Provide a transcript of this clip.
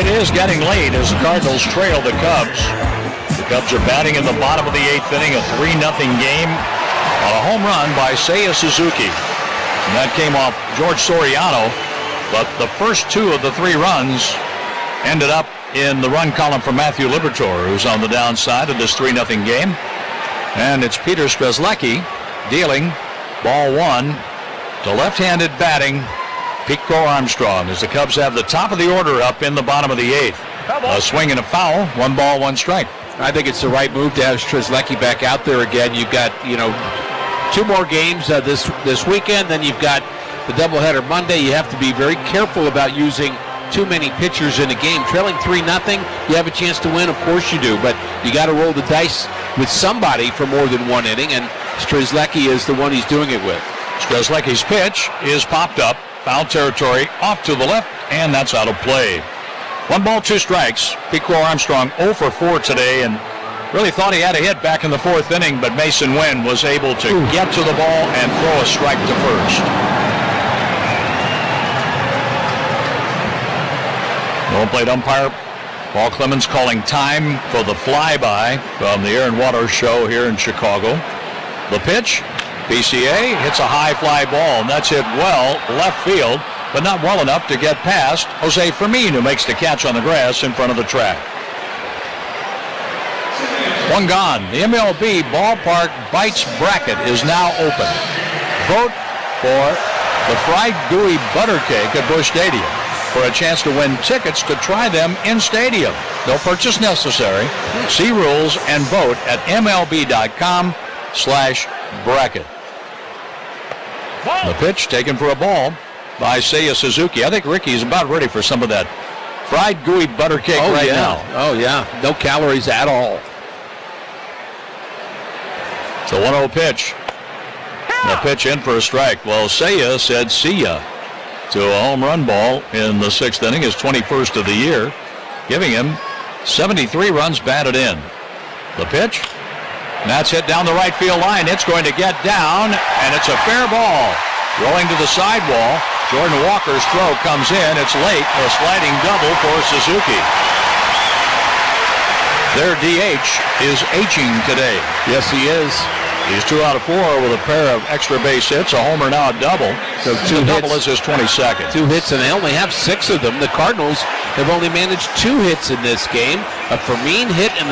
is getting late as the Cardinals trail the Cubs. The Cubs are batting in the bottom of the 8th inning, a 3-0 game on a home run by Seiya Suzuki. And that came off George Soriano, but the first 2 of the 3 runs ended up in the run column for Matthew Liberatore, who's on the downside of this 3-0 game. And it's Peter Strzelecki dealing ball 1 to left-handed batting Pico Armstrong, as the Cubs have the top of the order up in the bottom of the 8th. A swing and a foul, 1 ball, 1 strike. I think it's the right move to have Strzelecki back out there again. You've got, 2 more games this weekend, then you've got the doubleheader Monday. You have to be very careful about using too many pitchers in a game. Trailing 3-0, you have a chance to win, of course you do, but you got to roll the dice with somebody for more than 1 inning, and Strzelecki is the one he's doing it with. Strzelecki's pitch is popped up, foul territory, off to the left, and that's out of play. 1 ball, 2 strikes. Pico Armstrong 0 for 4 today, and really thought he had a hit back in the 4th inning, but Mason Wynn was able to get to the ball and throw a strike to first. No plate umpire Paul Clemens calling time for the flyby from the Air and Water Show here in Chicago. The pitch, PCA hits a high fly ball, and that's hit well left field, but not well enough to get past Jose Fermin, who makes the catch on the grass in front of the track. 1 gone. The MLB Ballpark Bites bracket is now open. Vote for the fried gooey butter cake at Busch Stadium for a chance to win tickets to try them in stadium. No purchase necessary. See rules and vote at MLB.com/bracket. The pitch taken for a ball by Seiya Suzuki. I think Ricky's about ready for some of that fried gooey butter cake now. Oh, yeah. No calories at all. It's a 1-0 pitch. The pitch in for a strike. Well, Seiya said see ya to a home run ball in the 6th inning, his 21st of the year, giving him 73 runs batted in. The pitch, and that's hit down the right field line. It's going to get down, and it's a fair ball. Rolling to the sidewall, Jordan Walker's throw comes in. It's late, a sliding double for Suzuki. Their DH is aging today. Yes, he is. He's 2 out of 4 with a pair of extra base hits, a homer, now a double. So the double is his 22nd. 2 hits, and they only have 6 of them. The Cardinals have only managed 2 hits in this game. A Fermin hit in